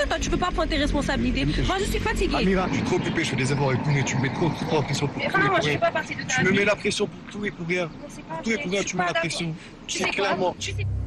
toi, tu peux pas prendre tes responsabilités. Moi, je suis fatiguée. Amira, je suis trop occupé, je fais des efforts avec Pounet, tu me mets trop la pression pour tout et Moi, pour je fais rien. pas partie de ta Tu me vie. mets la pression pour tout et pour rien. Pour tout et pour rien, tu mets la pression. Tu sais clairement.